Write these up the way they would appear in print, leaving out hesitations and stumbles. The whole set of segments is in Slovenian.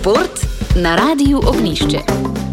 Šport na Radiu Ognjišče.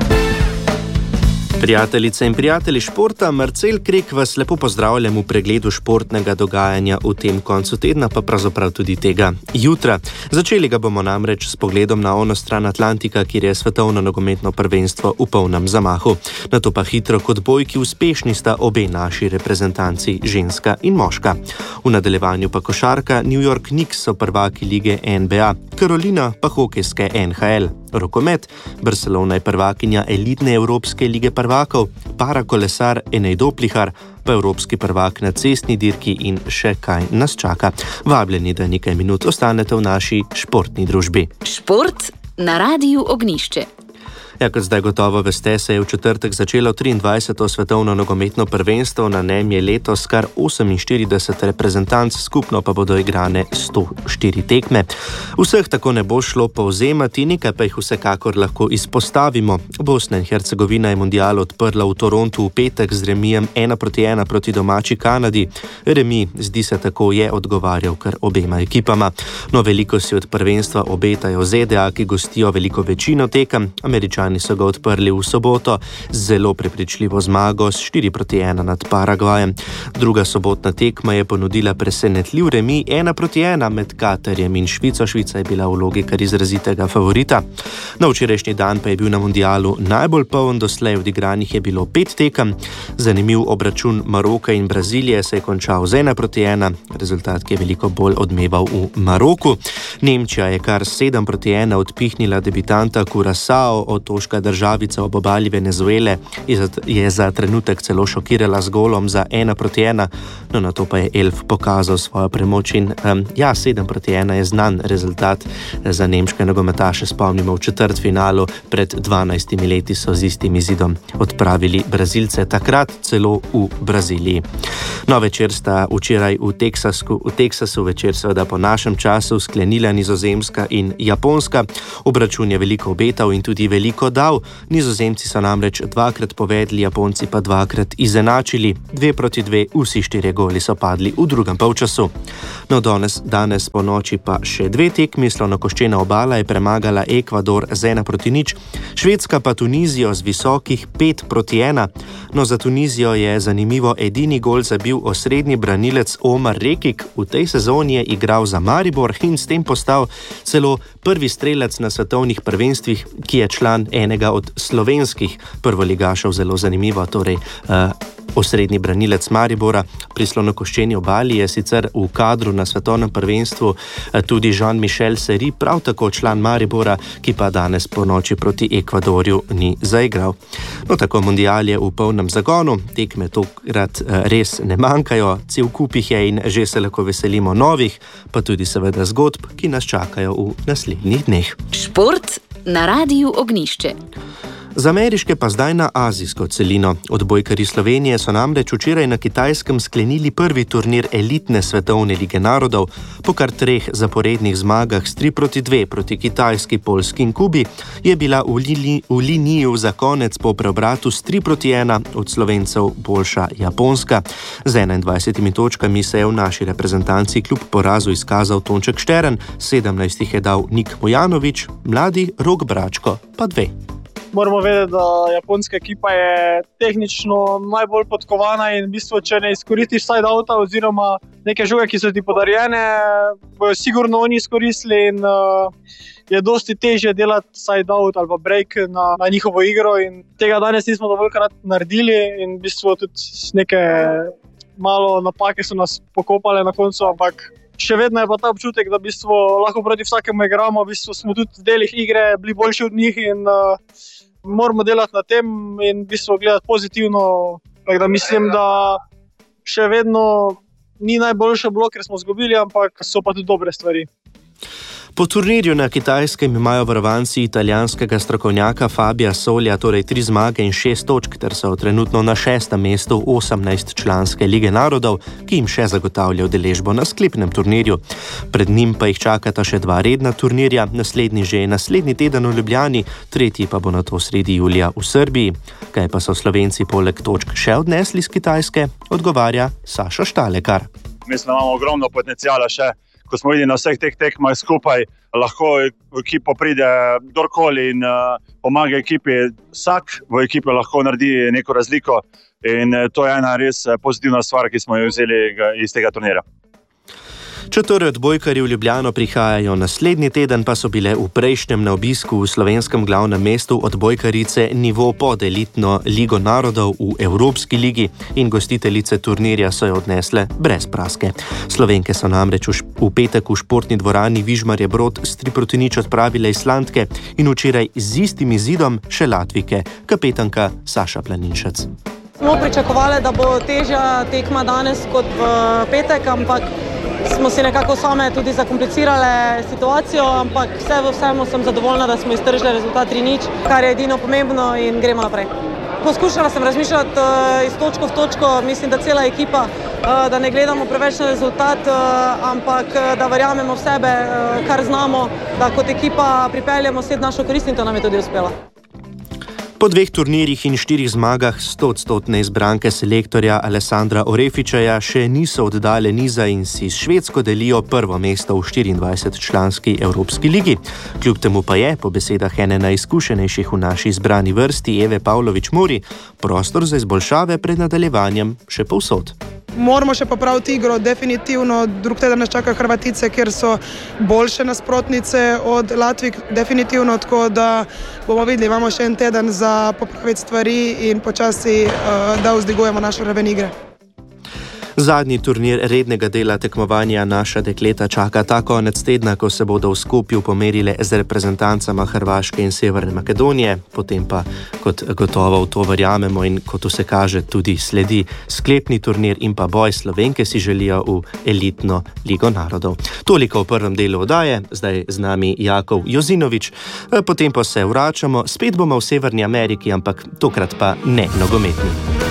Prijateljice in prijatelji športa, Marcel Krek vas lepo pozdravljam v pregledu športnega dogajanja v tem koncu tedna, pa pravzaprav tudi tega jutra. Začeli ga bomo namreč s pogledom na ono stran Atlantika, kjer je svetovno nogometno prvenstvo v polnem zamahu. Nato pa hitro kot bojki uspešni sta obe naši reprezentanci, ženska in moška. V nadaljevanju pa košarka, New York Knicks so prvaki lige NBA, Carolina pa hokejske NHL. Rokomet, Barcelona je prvakinja elitne Evropske lige prvakov, parakolesar Enej Doplihar pa evropski prvak na cestni dirki in še kaj nas čaka. Vabljeni, da nekaj minut ostanete v naši športni družbi. Šport na Radiu Ognjišče. Ja, kot zdaj gotovo veste, se je v četrtek začelo 23. svetovno nogometno prvenstvo, na njem je letos kar 48 reprezentanc, skupno pa bodo igrane 104 tekme. Vseh tako ne bo šlo povzemati, nekaj pa jih vsekakor lahko izpostavimo. Bosna in Hercegovina je mundial odprla v Torontu v petek z remijem 1-1 proti domači Kanadi. Remi, zdi se tako, je odgovarjal kar obema ekipama. No, veliko si od prvenstva obetajo ZDA, ki gostijo veliko večino tekem. Američani so ga odprli v soboto z zelo prepričljivo zmago s 4-1 nad Paragvajem. Druga sobotna tekma je ponudila presenetljiv remi 1-1 med Katarjem in Švico. Švica je bila v vlogi kar izrazitega favorita. Na včerajšnji dan pa je bil na mundialu najbolj poln doslej, odigranih je bilo 5 tekem. Zanimiv obračun Maroka in Brazilije se je končal z 1-1, rezultat, ki je veliko bolj odmeval v Maroku. Nemčija je kar 7-1 odpihnila debitanta Curaçao, otoška državica ob obali Venezuele je za trenutek celo šokirala z golom za 1-1, no nato pa je Elf pokazal svojo premoč in 7-1 je znan rezultat za nemške nogometaše. Spomnimo, v četrtfinalu pred 12 leti so z istim izidom odpravili Brazilce, takrat celo v Braziliji. No, večer sta včeraj v Teksasu večer seveda po našem času sklenila Nizozemska in Japonska. Obračun je veliko obetal in tudi veliko dal. Nizozemci so namreč 2-krat povedli, Japonci pa 2-krat izenačili. 2-2, vsi 4 goli so padli v drugem polčasu. No, danes po noči pa še 2 tekmi. Slonokoščena obala je premagala Ekvador z 1-0, Švedska pa Tunizijo z visokih 5-1. No, za Tunizijo je zanimivo edini gol zabil osrednji branilec Omar Rekik. V tej sezoni je igral za Maribor in s tem postal celo prvi strelec na svetovnih prvenstvih, ki je član enega od slovenskih prvoligašev. Zelo zanimivo, torej osrednji branilec Maribora. Pri slonokoščeni obali je sicer v kadru na svetovnem prvenstvu tudi Jean-Michel Seri, prav tako član Maribora, ki pa danes po noči proti Ekvadorju ni zaigral. No, tako mundial je v polnem zagonu, tekme tokrat res ne manjkajo, cel kup jih je in že se lahko veselimo novih, pa tudi seveda zgodb, ki nas čakajo v naslednjih dneh. Šport na Radiu Ognjišče. Z ameriške pa zdaj na azijsko celino. Odbojkarji Slovenije so namreč včeraj na Kitajskem sklenili prvi turnir elitne svetovne lige narodov. Po kar 3 zaporednih zmagah s 3-2 proti Kitajski, Poljski in Kubi je bila v liniji za konec po preobratu s 3-1 od Slovencev boljša Japonska. Z 21 točkami se je v naši reprezentanci kljub porazu izkazal Tonček Štern, 17 jih je dal Nik Mojanović, mladi Rok Bračko pa 2. Moramo vedeti, da japonska ekipa je tehnično najbolj podkovana in v bistvu, če ne izkoristiš side-outa oziroma neke žoge, ki so ti podarjene, bojo sigurno oni izkoristili in je dosti težje delati side-out ali pa break na njihovo igro in tega danes nismo dovoljkrat naredili in v bistvu tudi neke malo napake so nas pokopale na koncu, ampak še vedno je pa ta občutek, da v bistvu lahko proti vsakemu igramo, v bistvu smo tudi v delih igre bili boljši od njih in moramo delati na tem in v bistvu gledati pozitivno. Tako da mislim, da še vedno ni najboljše bilo, ker smo izgubili, ampak so pa tudi dobre stvari. Po turnirju na Kitajskem imajo varovanci italijanskega strokovnjaka Fabia Solja torej 3 zmage in 6 točk, ter so trenutno na 6. mestu 18-članske lige narodov, ki jim še zagotavlja udeležbo na sklepnem turnirju. Pred njim pa jih čakata še 2 redna turnirja, naslednji teden v Ljubljani, tretji pa bo nato sredi julija v Srbiji. Kaj pa so Slovenci poleg točk še odnesli z Kitajske, odgovarja Sašo Štalekar. Mislim, da imamo ogromno potencijala še, ko smo videli na vseh teh tekmah skupaj, lahko v ekipo pride kdorkoli in pomaga ekipi. Vsak v ekipi lahko naredi neko razliko in to je ena res pozitivna stvar, ki smo jo vzeli iz tega turnira. Četrti odbojkarji v Ljubljano prihajajo naslednji teden, pa so bile v prejšnjem na obisku v slovenskem glavnem mestu odbojkarice nivo pod elitno Ligo narodov v Evropski ligi in gostiteljice turnirja so jo odnesle brez praske. Slovenke so namreč v petek v športni dvorani Vižmarje Brod s 3-0 odpravile Islandke in včeraj z istim izidom še Latvijke, kapetanka Saša Planinšec. Smo pričakovali, da bo težja tekma danes kot v petek, ampak smo si nekako same tudi zakomplicirale situacijo, ampak vse v vsemu sem zadovoljna, da smo iztržili rezultat 3-0, kar je edino pomembno in gremo naprej. Poskušala sem razmišljati iz točko v točko, mislim, da cela ekipa, da ne gledamo preveč na rezultat, ampak da verjamemo v sebe, kar znamo, da kot ekipa pripeljemo vse našo korist in to nam je tudi uspelo. Po 2 turnirjih in 4 zmagah 100% izbranke selektorja Alessandra Orefičaja še niso oddale niza in si s Švedsko delijo prvo mesto v 24-članski Evropski ligi. Kljub temu pa je, po besedah ene najizkušenejših v naši izbrani vrsti Eve Pavlović-Muri, prostor za izboljšave pred nadaljevanjem še povsod. Moramo še popraviti igro, definitivno. Drug teden nas čaka Hrvatice, kjer so boljše nasprotnice od Latvijk, definitivno, tako da bomo videli, imamo še en teden za popraviti stvari in počasi da vzdigujemo našo raven igre. Zadnji turnir rednega dela tekmovanja naša dekleta čaka ta konec tedna, ko se bodo v Skopju pomerile z reprezentancama Hrvaške in Severne Makedonije, potem pa, kot gotovo v to verjamemo in kot vse kaže, tudi sledi sklepni turnir in pa boj. Slovenke si želijo v elitno Ligo narodov. Toliko v prvem delu oddaje, zdaj z nami Jakov Jozinovič, potem pa se vračamo, spet bomo v Severni Ameriki, ampak tokrat pa ne nogometni.